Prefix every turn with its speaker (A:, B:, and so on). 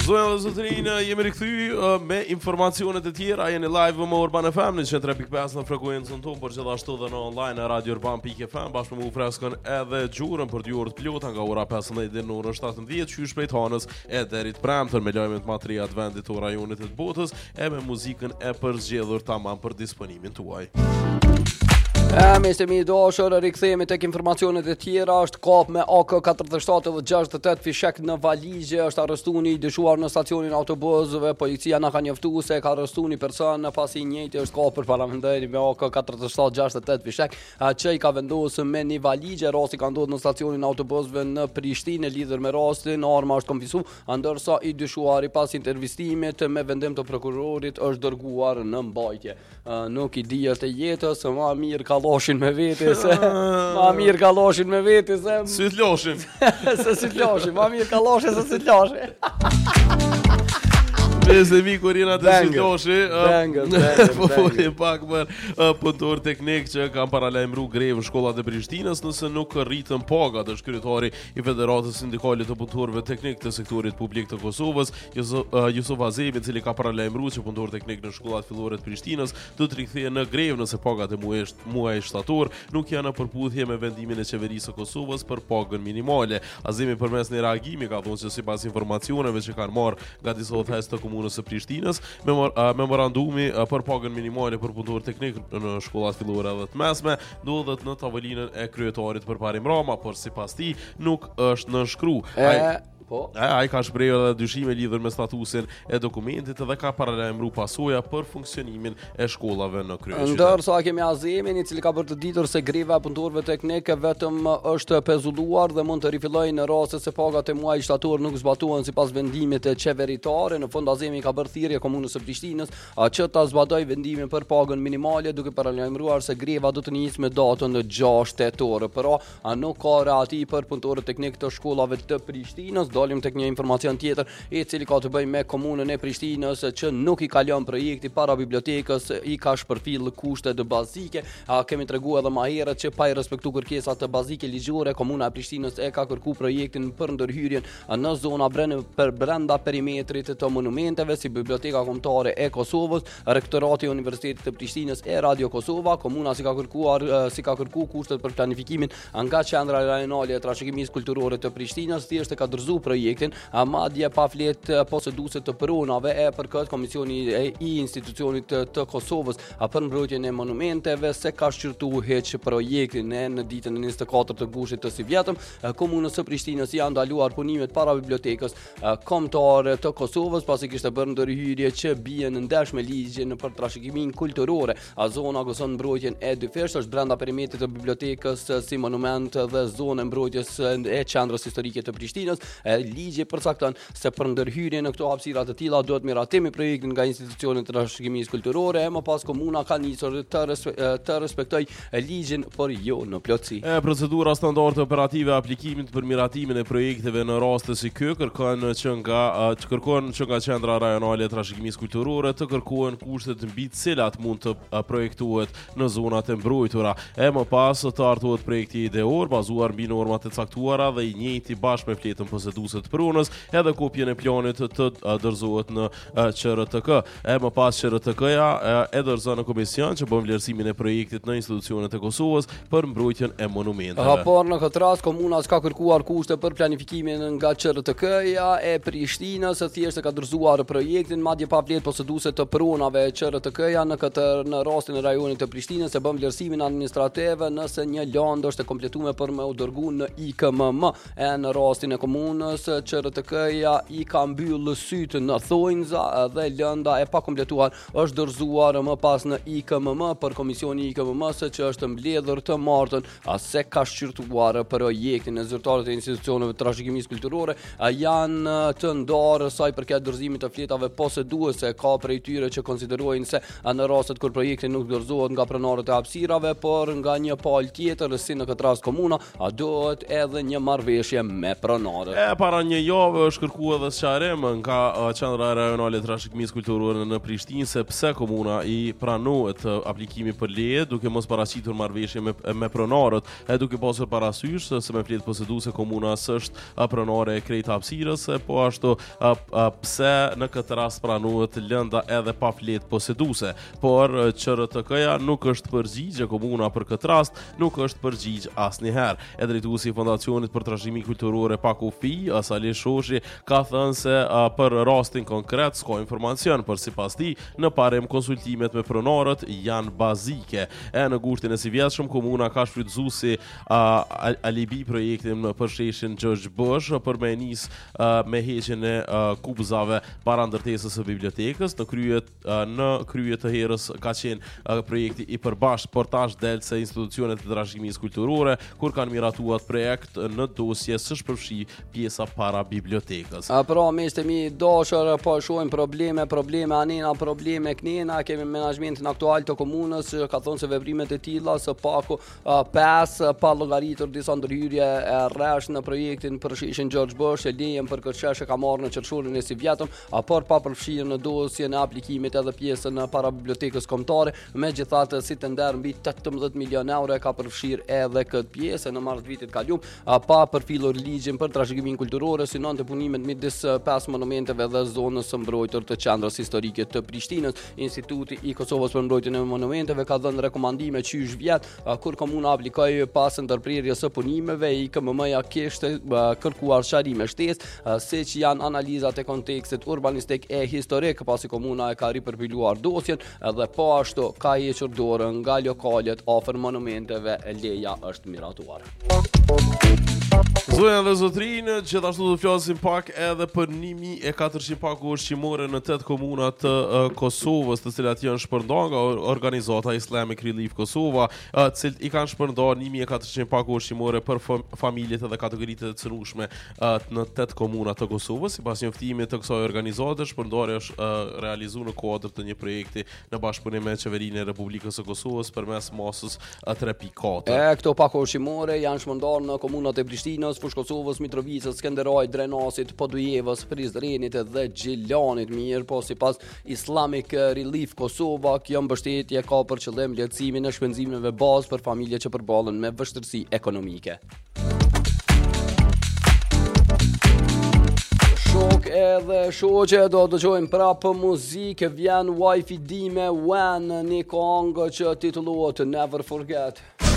A: Zonja dhe zotërinë, jemi rikthyer me informacionet e tjera. Jeni live me Urban FM në 103.5 në frekuencën tonë, por gjithashtu edhe në online në radiourban.fm bashkë me Freskën edhe Gjurën për 2 orë të plota nga ora 15 deri në orën 17, qysh prej Tanës e deri të premtën me lajmet material të vendit të rajonit të botës e me muzikën e përzgjedhur tamam për disponimin tuaj.
B: Mishte mi dashur, rikthehemi tek informacionet e tjera. Është kap me AK-47 dhe 68 fishek në Valigje. Është arrestuar i dyshuar në stacionin autobusëve. Policia na ka njoftuar se ka arrestuar një person pasi i njëjti është kapur paramenderi me AK-47 68 fishek, që i ka vendosur me një Valigje. Rasti ka ndodhur në stacionin autobusëve në Prishtinë. Lidhur me rastin, arma është konfiskuar, ndërsa i dyshuari pas intervistimit me vendim të prokurorit është dërguar në mbajtje. Nuk i dihet e jetës, më mirë kaloshin me vete se ma mirë kaloshin me vete se
A: si të loshim.
B: Se si të loshim, ma mirë kaloshin se si të loshim.
A: Nëse mi kurina të shitoshi po folje pak për punëtor teknik që kanë paralajmëruar grevën shkollat e Prishtinës nëse nuk rritën pagat. Është kryetari i Federatës Sindikale të Punëtorëve Teknik të Sektorit Publik të Kosovës, Jusuf Azemi, i cili ka paralajmëruar që punëtor teknik në shkollat fillore të Prishtinës do të rikthehen në grevë nëse pagat e muajit shtator nuk janë në përputhje me vendimin e qeverisë së Kosovës për pagën minimale. Azemi përmes një reagimi ka thonë se sipas informacioneve që kanë marrë nga disa udhëheqës të komunës së Prishtinës, memorandumi për pagën minimale për punëtor teknik në shkollat fillore dhe të mesme ndodhet në tavolinën e kryetarit përparim Rama, por sipas tij nuk është nënshkruar. Ai ka shprehur edhe dyshime lidhur me statusin e dokumentit dhe ka paralajmëruar pasoja për funksionimin e shkollave në kryeqytet.
B: Ndërsa kemi Azemin, i cili ka bërë të ditur se greva e punëtorëve teknik vetëm është pezulluar dhe mund të rifillojë në raste se pagat e muajit shtator nuk zbatohen sipas vendimit të qeveritare. Në fund Azemi ka bërë thirrje komunës së Prishtinës që ta zbatojë vendimin për pagën minimale, duke paralajmëruar se greva do të nisë me datën 6 tetor. Por nuk ka reati për punëtorët teknik të shkollave të Prishtinës. Dalim tek një informacion tjetër i cili ka të bëjë me komunën e Prishtinës që nuk i ka lënë projekti para bibliotekës, i ka shpërfill kushtet bazike. Kemi treguar edhe më herët që pa i respektuar kërkesat bazike ligjore, komuna e Prishtinës e ka kërkuar projektin për ndërhyrjen në zona brenda perimetrit të monumenteve si Biblioteka Kombëtare e Kosovës, Rektorati i Universitetit të Prishtinës e Radio Kosova. Komuna si ka kërkuar kushtet për planifikimin nga Qendra Rajonale e Trashëgimisë Kulturore të Prishtinës, thjesht e ka dorëzuar projektin, madje pa flet poseduese të pronave e për këtë komisioni i institucionit të Kosovës për mbrojtjen e monumenteve se ka shqyrtuar heq projektin. Në ditën e 24 të gushit të sivjetëm, komunës së Prishtinës janë ndaluar punimet para bibliotekës kombëtare të Kosovës pasi kishte bërë ndërhyrje që bien në ndesh me ligjin për trashëgiminë kulturore. Zona gëson mbrojtjen e dy fesh është brenda perimetrit të bibliotekës si monument dhe zonë mbrojtjes e qendrës historike të Prishtinës. Ligji përcakton se për ndërhyrje në këto hapësira të tilla duhet miratimi projektin nga institucionet të trashëgimisë kulturore e më pas komuna ka nisur të respektojë ligjin, por jo në plotësi.
A: Procedura standarde operative e aplikimit për miratimin e projekteve në raste si ky kërkon që nga Qendra Rajonale e Trashëgimisë Kulturore të kërkohen kushtet mbi të cilat mund të projektohet në zonat e mbrojtura. E më pas të hartohet projekti ideor bazuar mbi normat e caktuara dhe i njëjti bashkë me fletën poseduese të pronës, edhe kopjen e planit të dorëzohet në QRTK. E më pas QRTK-ja e dorëzon në komision që bën vlerësimin e projektit në institucionet e Kosovës për mbrojtjen e monumenteve.
B: Por në këtë rast komuna ka kërkuar kushte për planifikimin nga QRTK-ja e Prishtinës, thjesht ka dorëzuar projektin, madje pa fletë poseduese të pronave. QRTK-ja në rastin e rajonit të Prishtinës e bën vlerësimin administrativ nëse një landë është e kompletuar për me u dërguar në IKMM. Në rastin e komunës QRTK-ja i ka mbyllë sytë në thonjza dhe lënda e pa kompletuar është dorëzuar më pas në IKMM për komisioni IKMM-s që është mbledhur të martën se ka shqyrtuar projektin. Zyrtarët e institucioneve të trashëgimisë kulturore janë të ndarë sa i përket dorëzimit të fletave poseduese. Ka prej tyre që konsiderojnë se në rastet kur projekti nuk dorëzohet nga pronarët e hapësirave, por nga një palë tjetër si në këtë rast komuna duhet edhe një marrëveshje me pronarët.
A: para një javë është kërkuar edhe sqarim nga qendra rajonale e trashëgimisë kulturore në Prishtinë se pse komuna i pranohet aplikimi për leje duke mos paraqitur marrëveshje me pronarët, duke pasur parasysh se me fletë poseduese komuna s'është pronare e krejt hapësirës, po ashtu pse në këtë rast pranohet lënda edhe pa fletë poseduese, por QRTK-ja nuk është përgjigje komuna për këtë rast, nuk është përgjigj asnjëherë. E drejtuesi i Fondacionit për Trashëgimi Kulturore pa kufi, Asali Shoshi, ka thënë se për rastin konkret s'ka informacion, por sipas tij, në parim konsultimet me pronarët janë bazike. Në gushtin e sivjetshëm komuna ka shfrytzuar si alibi projektin për sheshin George Bush për me nis me heqjen e kubzave para ndërtesës së bibliotekës. Në krye të herës ka qenë projekti i përbashkët portazh del se institucionet e trashëgimisë kulturore kur kanë miratuar projekt në dosje s'është përfshi pjesa para bibliotekës.
B: Pra, miqtë mi dashur, po shohim probleme anena, probleme knena, kemi menaxhmentin aktual të komunës që ka thonë se veprimet e tilla së paku 5 pa llogaritur disa ndërhyrje e rresh në projektin për sheshin George Bush, lejen për këtë çështje ka marrë në qershorin e Sivjetëm, por pa përfshirë në dosjen e aplikimit edhe pjesën para bibliotekës kombëtare. Megjithatë, si të nder mbi 18 milionë euro ka përfshirë edhe këtë pjesë në mars vitit kaluar, pa përfillur ligjin për trashëgimin kulturore, synonte punimet midis 5 monumenteve dhe zonës së mbrojtur të qendrës historike të Prishtinës. Instituti i Kosovës për mbrojtjen e monumenteve ka dhënë rekomandime qysh vjet kur komuna aplikoi pas ndërprerjes së punimeve, IKMM-ja kishte kërkuar sharrime shtesë, siç janë analizat e kontekstit urbanistik e historik, pasi komuna e ka ripërpiluar dosjen dhe po ashtu ka hequr dorën nga lokalet afër monumenteve, leja është miratuar.
A: Zonja dhe zotrinë, gjithashtu do të flasim pak edhe për 1400 pagu ushqimore në 8 komuna të Kosovës, të cilat janë shpërndar nga organizata Islamic Relief Kosova, cilët i kanë shpërndar 1400 pagu ushqimore për familjet edhe kategoritë të cënueshme në 8 komuna të Kosovës. Sipas njoftimit të kësaj organizate, shpërndarja është realizuar në kuadër të një projekti në bashkëpunim me Qeverinë e Republikës së Kosovës përmes masës 3.4.
B: Këto pagu ushqimore janë shpërndar në komunat e Prishtinës, Fushë Kosovës, Mitrovicës, Skenderaj, Drenasit, Podujevës, Prizrenit dhe Gjilanit. Mirë, po sipas Islamic Relief Kosova, kjo mbështetje ka për qëllim lehtësimin e shpenzimeve bazë për familje që përballen me vështirësi ekonomike. Shok edhe shoqe, do të dëgjojmë prapë muzikë, vjen Wifi Dime When, një këngë që titullohet Never Forget.